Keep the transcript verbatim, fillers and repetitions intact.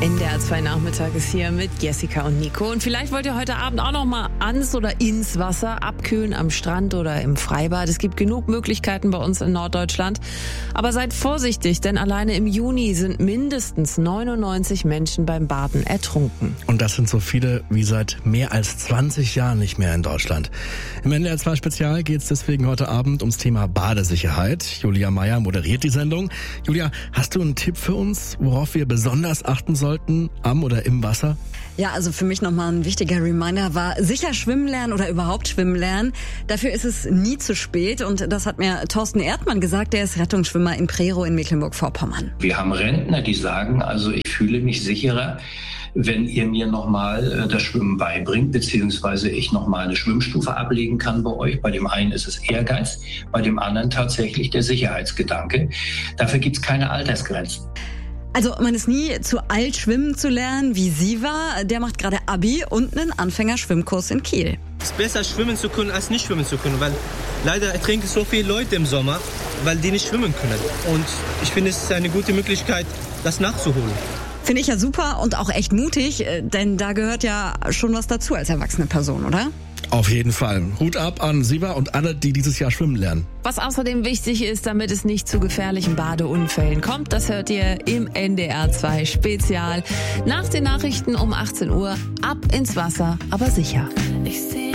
N D R zwei Nachmittag ist hier mit Jessica und Nico. Und vielleicht wollt ihr heute Abend auch noch mal ans oder ins Wasser abkühlen, am Strand oder im Freibad. Es gibt genug Möglichkeiten bei uns in Norddeutschland. Aber seid vorsichtig, denn alleine im Juni sind mindestens neunundneunzig Menschen beim Baden ertrunken. Und das sind so viele wie seit mehr als zwanzig Jahren nicht mehr in Deutschland. Im N D R zwei Spezial geht es deswegen heute Abend ums Thema Badesicherheit. Julia Meyer moderiert die Sendung. Julia, hast du einen Tipp für uns, worauf wir besonders achten sollten am oder im Wasser? Ja, also für mich nochmal ein wichtiger Reminder war, sicher schwimmen lernen oder überhaupt schwimmen lernen. Dafür ist es nie zu spät und das hat mir Thorsten Erdmann gesagt, der ist Rettungsschwimmer in Prerow in Mecklenburg-Vorpommern. Wir haben Rentner, die sagen, also ich fühle mich sicherer, wenn ihr mir nochmal das Schwimmen beibringt, beziehungsweise ich nochmal eine Schwimmstufe ablegen kann bei euch. Bei dem einen ist es Ehrgeiz, bei dem anderen tatsächlich der Sicherheitsgedanke. Dafür gibt es keine Altersgrenzen. Also man ist nie zu alt, schwimmen zu lernen, wie sie war. Der macht gerade Abi und einen Anfängerschwimmkurs in Kiel. Es ist besser, schwimmen zu können, als nicht schwimmen zu können, weil leider ertrinken so viele Leute im Sommer, weil die nicht schwimmen können. Und ich finde, es ist eine gute Möglichkeit, das nachzuholen. Finde ich ja super und auch echt mutig, denn da gehört ja schon was dazu als erwachsene Person, oder? Auf jeden Fall. Hut ab an Siva und alle, die dieses Jahr schwimmen lernen. Was außerdem wichtig ist, damit es nicht zu gefährlichen Badeunfällen kommt, das hört ihr im N D R zwei Spezial. Nach den Nachrichten um achtzehn Uhr ab ins Wasser, aber sicher. Ich